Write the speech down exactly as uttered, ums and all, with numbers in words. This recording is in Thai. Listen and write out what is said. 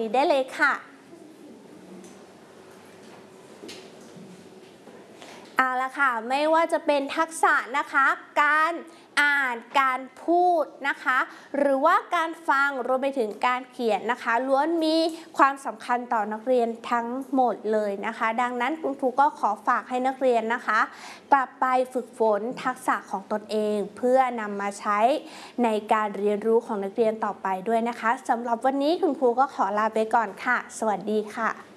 นี้ได้เลยค่ะเอาละค่ะไม่ว่าจะเป็นทักษะนะคะการอ่านการพูดนะคะหรือว่าการฟังรวมไปถึงการเขียนนะคะล้วนมีความสำคัญต่อนักเรียนทั้งหมดเลยนะคะดังนั้นคุณครูก็ขอฝากให้นักเรียนนะคะกลับไปฝึกฝนทักษะของตนเองเพื่อนำมาใช้ในการเรียนรู้ของนักเรียนต่อไปด้วยนะคะสำหรับวันนี้คุณครูก็ขอลาไปก่อนค่ะสวัสดีค่ะ